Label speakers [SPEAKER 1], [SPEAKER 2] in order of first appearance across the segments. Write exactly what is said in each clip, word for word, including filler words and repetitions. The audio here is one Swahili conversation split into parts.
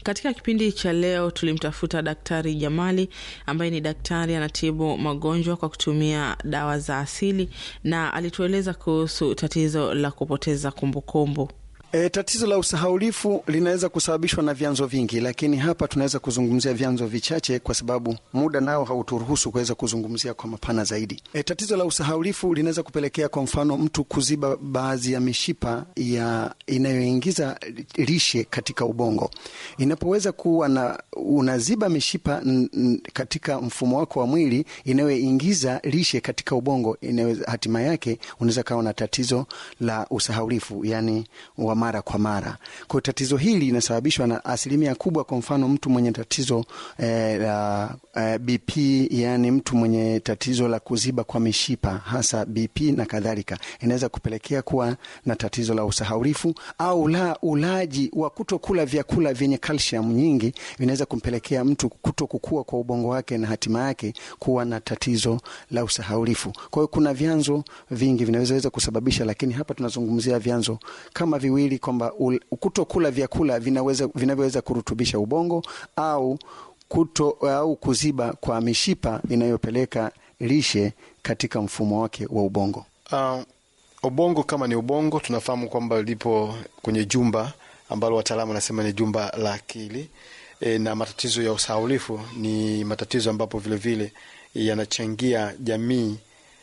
[SPEAKER 1] Katika kipindi cha leo tulimtafuta Daktari Jamali ambaye ni daktari anatibu magonjwa kwa kutumia dawa za asili, na alitueleza kuhusu tatizo la kupoteza kumbukumbu.
[SPEAKER 2] E, tatizo la usahaulifu linaweza kusababishwa na vyanzo vingi, lakini hapa tunaweza kuzungumzia vyanzo vichache kwa sababu muda nao hauturuhusu kuweza kuzungumzia kwa mapana zaidi. E, tatizo la usahaulifu linaweza kupelekea kwa mfano mtu kuziba baadhi ya mishipa ya inayoingiza lishe katika ubongo. Inapoweza kuwa na unaziba mishipa n, n, katika mfumo wako wa mwili inayoingiza lishe katika ubongo, inaweza hatima yake unaweza kawa na tatizo la usahaulifu, yani wa mara kwa mara. Kwa tatizo hili linasababishwa na asilimia kubwa, kwa mfano mtu mwenye tatizo eh, la eh, B P, yani mtu mwenye tatizo la kuziba kwa mishipa hasa B P na kadhalika, inaweza kupelekea kuwa na tatizo la usahaulifu. Au la ulaji wa kutokula vyakula vyenye calcium nyingi inaweza kumpelekea mtu kutokukua kwa ubongo wake na hatima yake kuwa na tatizo la usahaulifu. Kwa hiyo kuna vyanzo vingi vinaweza kusababisha, lakini hapa tunazungumzia vyanzo kama viwili, kwamba kutokula vyakula vinaweza vinavyoweza kurutubisha ubongo au kuto au kuziba kwa mishipa inayopeleka lishe katika mfumo wake wa ubongo.
[SPEAKER 3] Uh, ubongo kama ni ubongo tunafahamu kwamba lipo kwenye jumba ambalo wataalamu wanasema ni jumba la akili. E, na matatizo ya usahaulifu ni matatizo ambapo vile vile yanachangia jamii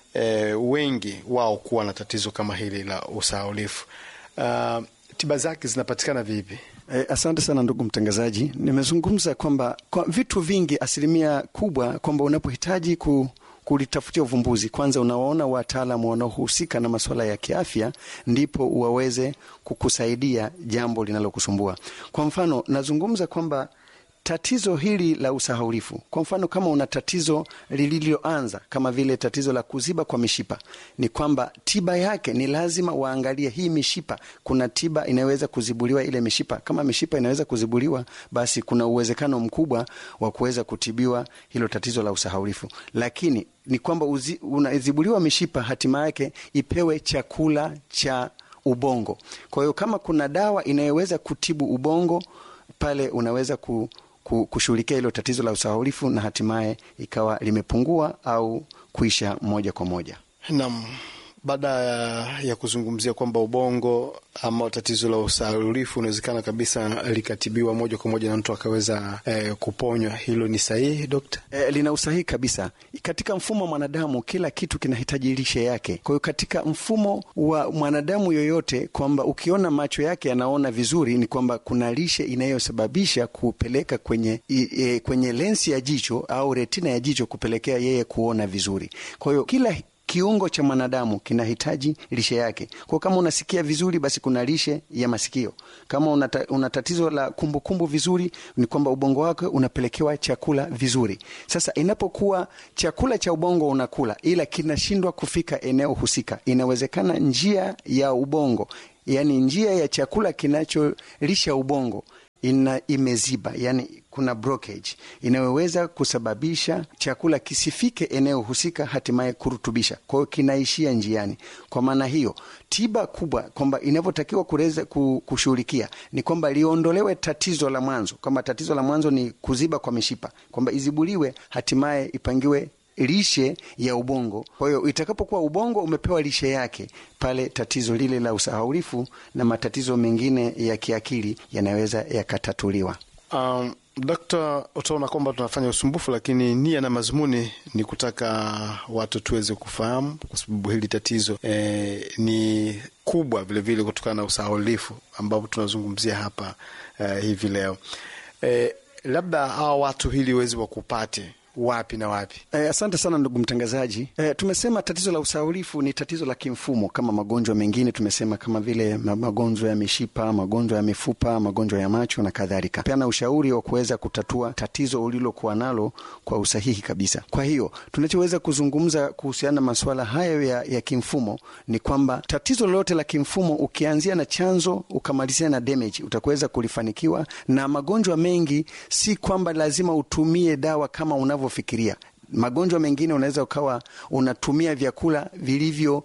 [SPEAKER 3] e, wengi wao kuwa na tatizo kama hili la usahaulifu. Uh, tiba zake zinapatikana vipi?
[SPEAKER 2] Eh, asante sana ndugu mtangazaji. Nimezungumza kwamba kwa vitu vingi, asilimia kubwa kwamba unapohitaji ku kulitafutia uvumbuzi, kwanza unawaona wataalamu wanaohusika na masuala ya kiafya, ndipo waweze kukusaidia jambo linalokusumbua. Kwa mfano nazungumza kwamba tatizo hili la usahaulifu, kwa mfano kama una tatizo lililoanza kama vile tatizo la kuziba kwa mishipa, ni kwamba tiba yake ni lazima waangalie hii mishipa, kuna tiba inaweza kuzibuliwa ile mishipa. Kama mishipa inaweza kuzibuliwa, basi kuna uwezekano mkubwa wa kuweza kutibiwa hilo tatizo la usahaulifu. Lakini ni kwamba unazibuliwa mishipa, hatima yake ipewe chakula cha ubongo. Kwa hiyo kama kuna dawa inayoweza kutibu ubongo, pale unaweza ku kushughulikia hilo tatizo la usahaulifu na hatimaye ikawa limepungua au kuisha moja kwa moja.
[SPEAKER 3] Naam, baada ya kuzungumzia kwamba ubongo ama tatizo la usahaulifu unawezekana kabisa likatibiwa moja kwa moja na mtu akaweza eh, kuponywa, hilo ni sahihi Dokta?
[SPEAKER 2] Eh, lina usahihi kabisa. Katika mfumo wa mwanadamu kila kitu kinahitaji lishe yake. Kwa hiyo katika mfumo wa mwanadamu yoyote, kwamba ukiona macho yake yanaona vizuri, ni kwamba kuna lishe inayosababisha kupeleka kwenye e, kwenye lensi ya jicho au retina ya jicho kupelekea yeye kuona vizuri. Kwa hiyo kila kiungo cha mwanadamu kinahitaji lishe yake. Kwa kama unasikia vizuri, basi kuna lishe ya masikio. Kama unata, una tatizo la kumbukumbu kumbu vizuri, ni kwamba ubongo wako unapelekewa chakula vizuri. Sasa inapokuwa chakula cha ubongo unakula ila kinashindwa kufika eneo husika, inawezekana njia ya ubongo, yani njia ya chakula kinacholisha ubongo ina imeziba, yani kuna blockage inayoweza kusababisha chakula kisifike eneo husika, hatimaye kurutubisha. Kwa hiyo kinaishia njiani. Kwa maana hiyo tiba kubwa kwamba inavyotakiwa kuweza kushughulikia ni kwamba liondolewe tatizo la mwanzo. Kama tatizo la mwanzo ni kuziba kwa mishipa, kwamba izibuliwe, hatimaye ipangiwe lishe ya ubongo. Kwa hiyo itakapokuwa ubongo umepewa lishe yake, pale tatizo lile la usahaulifu na matatizo mengine ya kiakili yanaweza yakatatuliwa.
[SPEAKER 3] Um, Dokta, utaona kwamba tunafanya usumbufu, lakini nia na mazumuni ni kutaka watu tuweze kufahamu, kwa sababu hili tatizo eh, ni kubwa vile vile kutokana na usahaulifu ambapo tunazungumzia hapa eh, hivi leo. Eh, labda hawa watu hili wezi wakupate wapi na wapi?
[SPEAKER 2] Eh, asante sana ndugu mtangazaji. Eh, tumesema tatizo la usahaulifu ni tatizo la kimfumo kama magonjwa mengine, tumesema kama vile magonjwa ya mishipa, magonjwa ya mifupa, magonjwa ya macho na kadhalika. Peana ushauri wa kuweza kutatua tatizo ulilokuwa nalo kwa usahihi kabisa. Kwa hiyo tunachoweza kuzungumza kuhusiana na masuala hayo ya, ya kimfumo ni kwamba tatizo lolote la kimfumo ukianzia na chanzo ukamalizia na damage, utakuweza kulifanikiwa. Na magonjwa mengi si kwamba lazima utumie dawa kama unavyo fikiria. Magonjwa mengine unaweza ukawa unatumia vyakula vilivyo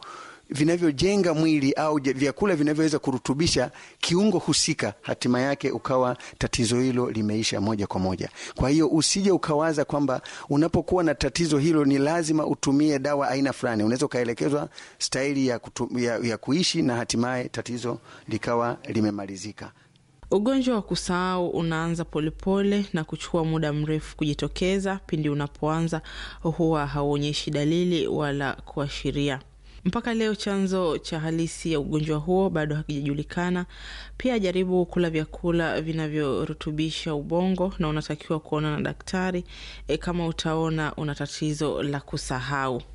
[SPEAKER 2] vinavyojenga mwili au vyakula vinavyoweza kurutubisha kiungo husika, hatima yake ukawa tatizo hilo limeisha moja kwa moja. Kwa hiyo usije ukawaza kwamba unapokuwa na tatizo hilo ni lazima utumie dawa aina fulani. Unaweza ukaelekezwa staili ya, ya, ya kuishi na hatimaye tatizo likawa limemalizika.
[SPEAKER 1] Ugonjwa wa kusahau unaanza polepole na kuchukua muda mrefu kujitokeza. Pindi unapoanza huwa hauonyeshi dalili wala kuashiria. Mpaka leo chanzo cha halisi ya ugonjwa huo bado hakijajulikana. Pia jaribu kula vyakula vinavyorutubisha ubongo, na unatakiwa kuona na daktari e, kama utaona una tatizo la kusahau.